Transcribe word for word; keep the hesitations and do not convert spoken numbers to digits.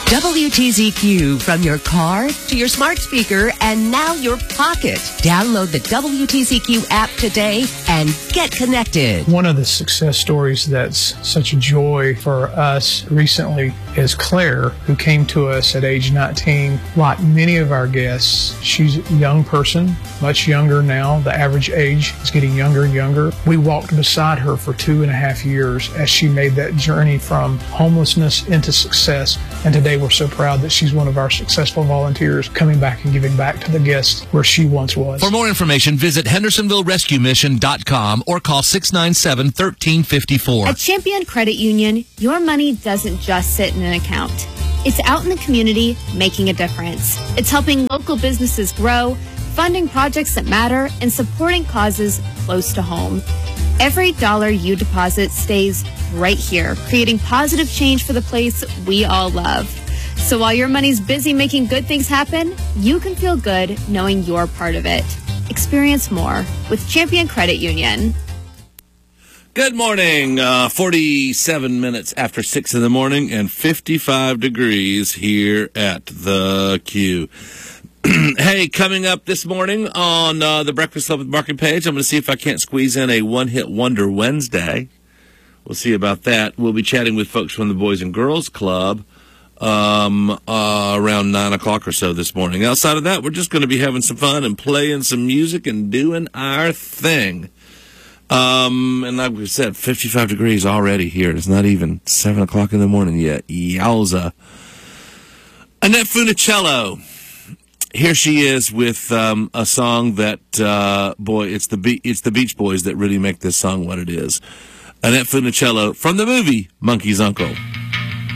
W T Z Q from your car to your smart speaker and now your pocket. Download the W T Z Q app today and get connected. One of the success stories that's such a joy for us recently is Claire, who came to us at age nineteen. Like many of our guests, she's a young person, much younger now. The average age is getting younger and younger. We walked beside her for two and a half years as she made that journey from homelessness into success. And today we're so proud that she's one of our successful volunteers coming back and giving back to the guests where she once was. For more information, visit hendersonville rescue mission dot com or call six nine seven, one three five four. At Champion Credit Union, your money doesn't just sit in an account. It's out in the community making a difference. It's helping local businesses grow, funding projects that matter, and supporting causes close to home. Every dollar you deposit stays right here, creating positive change for the place we all love. So while your money's busy making good things happen, you can feel good knowing you're part of it. Experience more with Champion Credit Union. Good morning. Uh, forty-seven minutes after six in the morning and fifty-five degrees here at the Q. Hey, coming up this morning on uh, the Breakfast Club with Mark and Paige, I'm going to see if I can't squeeze in a one-hit wonder Wednesday. We'll see about that. We'll be chatting with folks from the Boys and Girls Club um, uh, around nine o'clock or so this morning. Outside of that, we're just going to be having some fun and playing some music and doing our thing. Um, and like we said, fifty-five degrees already here. It's not even seven o'clock in the morning yet. Yowza. Annette Funicello. Here she is with um, a song that, uh, boy, it's the Be- it's the Beach Boys that really make this song what it is. Annette Funicello from the movie Monkey's Uncle.